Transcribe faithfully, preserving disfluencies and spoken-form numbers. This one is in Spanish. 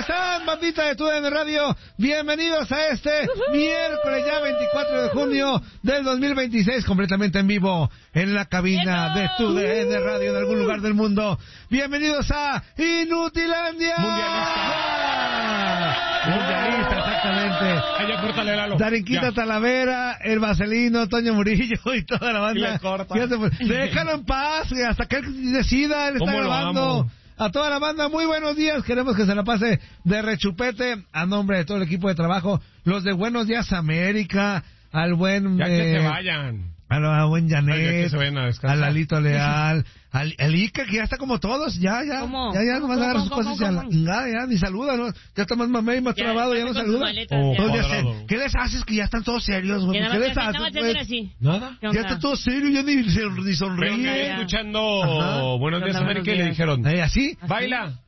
están, bandita de Tu D N Radio? Bienvenidos a este uh-huh. miércoles ya veinticuatro de junio del dos mil veintiséis, completamente en vivo en la cabina de Tu D N Radio en algún lugar del mundo. Bienvenidos a Inutilandia. Mundialista. Mundialista, exactamente. Allá, córtale, Lalo. Darinquita Talavera, el Vaselino, Toño Murillo y toda la banda. Déjalo en paz, hasta que él decida, él está grabando. A toda la banda, muy buenos días. Queremos que se la pase de rechupete a nombre de todo el equipo de trabajo. Los de Buenos Días América, al buen... Ya eh, que se vayan. A la buen Janet, a, a Lalito Leal, al el Ica, que ya está como todos, ya, ya, ¿Cómo? ya, ya, nomás agarra sus ¿Cómo, cosas cómo, y ya, cómo? ya, ya, ni saluda, ¿no? Ya está más mamé y más Ya, trabado, ya no saluda. Oh, Todos ya se- ¿Qué les haces que ya están todos serios, güey? ¿Qué les haces, güey? Así. Nada. Ya está todo serio, ya ni, ni Pero que sonríe. escuchando Ajá. Buenos Días Buenos América y le días. dijeron, ¿Eh, así? baila.